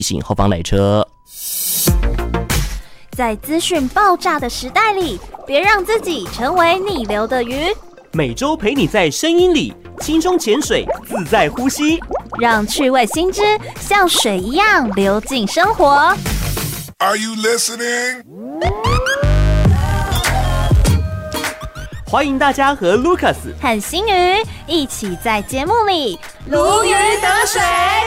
醒后方来车。 在资讯爆炸的时代里，别让自己成为逆流的鱼。 每周陪你在声音里轻松潜水，自在呼吸， 让趣味新知像水一样流进生活。 Are you listening? 欢迎大家和 Lucas 和新鱼一起在节目里如鱼得水。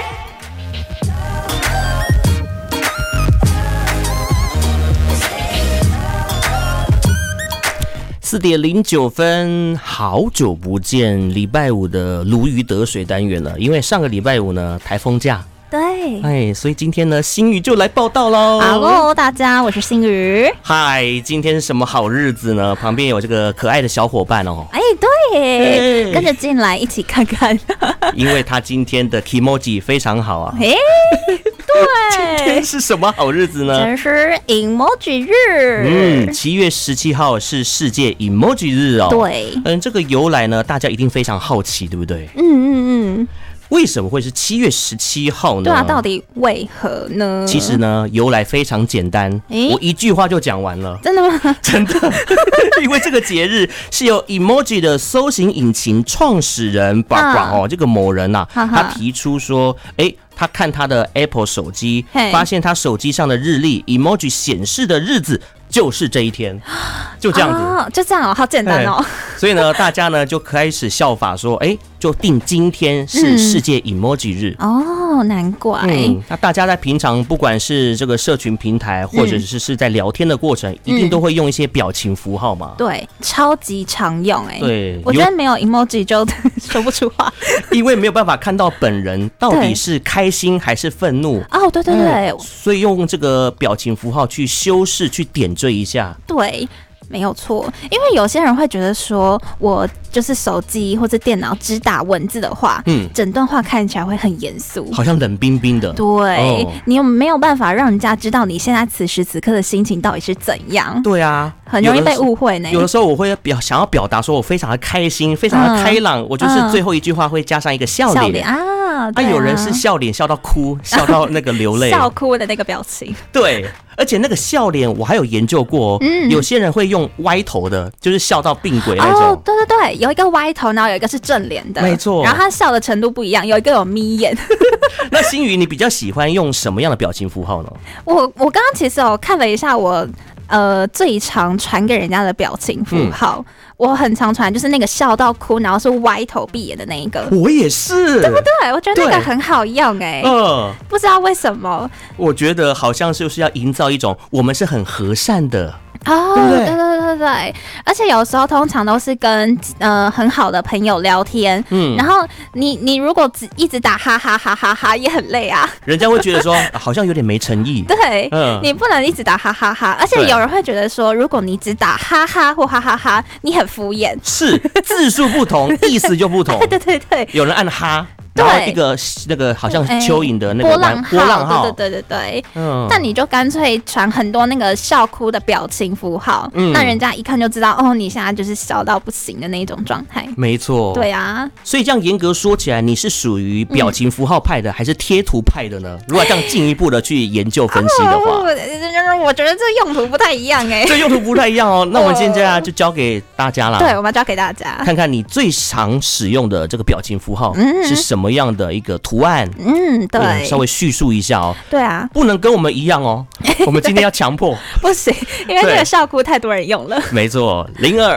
4:09，好久不见，礼拜五的如鱼得水单元了。因为上个礼拜五呢，台风假， 对， 所以今天呢，新鱼就来报道喽。 Hello， 大家，我是新鱼。 嗨，今天是什么好日子呢？旁边有这个可爱的小伙伴哦。 对，跟着进来一起看看。 因为他今天的 Kimoji 非常好啊。 对， 今天是什么好日子呢？ 真是 Emoji 日。 7月17号是世界 Emoji 日哦。 对， 这个由来呢，大家一定非常好奇，对不对？为什么会是7月17号呢？ 对啊，到底为何呢？ 其实呢，由来非常简单，我一句话就讲完了。 真的吗？ 真的，因为这个节日是由 Emoji 的搜寻引擎创始人这个某人啊，他提出说，他看他的 Apple 手机，发现他手机上的日历 Emoji 显示的日子就是这一天，就这样子， 就这样哦，好简单哦。 所以呢，大家呢就开始效法说，就定今天是世界 Emoji 日。 难怪。 那大家在平常不管是这个社群平台，或者是在聊天的过程，一定都会用一些表情符号嘛。 对，超级常用对， 我觉得没有 emoji 就说不出话， 因为没有办法看到本人到底是开心还是愤怒。 对， 所以用这个表情符号去修饰、去点缀一下。 对。没有错，因为有些人会觉得说，我就是手机或者电脑只打文字的话，整段话看起来会很严肃， 好像冷冰冰的。 对，你有没有办法让人家知道你现在此时此刻的心情到底是怎样？ 对啊， 很容易被误会呢。 有的时候我会想要表达说我非常的开心，非常的开朗，我就是最后一句话会加上一个笑脸啊。有人是笑脸笑到哭，笑到那个流泪， 笑哭的那个表情。 对。而且那个笑脸我还有研究过有些人会用歪头的，就是笑到病鬼那种。 对，有一个歪头，然后有一个是正脸的， 没错。 然后他笑的程度不一样，有一个有眯眼。 那新宇，你比较喜欢用什么样的表情符号呢？ 我刚刚其实看了一下我最常传给人家的表情符号，我很常传就是那个笑到哭，然后是歪头闭眼的那一个。 我也是， 对不对？我觉得那个很好用不知道为什么。我觉得好像就是要营造一种我们是很和善的。 对，而且有时候通常都是跟很好的朋友聊天，然后你如果一直打哈哈哈哈哈也很累啊， 人家会觉得说好像有点没诚意。 对，你不能一直打哈哈哈，而且有人会觉得说，如果你只打哈哈或哈哈哈，你很敷衍。是， 字数不同，意思就不同。 对， 有人按哈。然后一个那个好像蚯蚓的那个波浪号， 对，但你就干脆传很多那个笑哭的表情符号，那人家一看就知道你现在就是笑到不行的那种状态。 没错， 对啊， 所以这样严格说起来，你是属于表情符号派的，还是贴图派的呢？如果这样进一步的去研究分析的话， 我觉得这用途不太一样这用途不太一样哦。那我们今天就交给大家啦。 对，我们要交给大家， 看看你最常使用的这个表情符号是什么样的一个图案。 对， 稍微叙述一下哦。 对啊， 不能跟我们一样哦。我们今天要强迫， 不行，因为这个笑哭太多人用了。 没错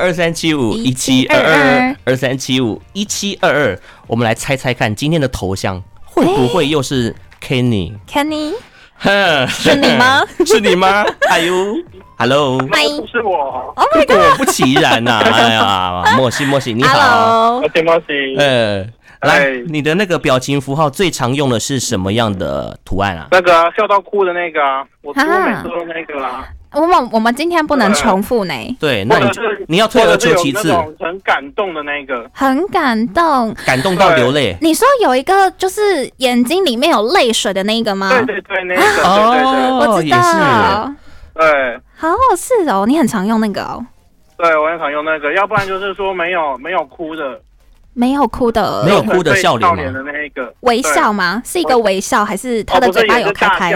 ，0223751722，23751722，我们来猜猜看，今天的头像会不会又是 Kenny？ 是你吗？是你吗？哎呦 ，Hello， 不是我。 Oh my god， 果不其然呐！哎呀，莫西，你好。 莫西。 来，你的那个表情符号最常用的是什么样的图案啊？ 那个笑到哭的那个啊，我每次都那个啊。 我们今天不能重复呢。 对，那你要退而求其次。 很感动的那个。 很感动。 感动到流泪。 你说有一个就是眼睛里面有泪水的那个吗？ 对，那个。 我知道。 对。 是哦，你很常用那个哦。 对，我很常用那个，要不然就是说没有哭的。 没有哭的， 没有哭的笑脸吗？ 的那一个微笑吗？是一个微笑，还是他的嘴巴有开开？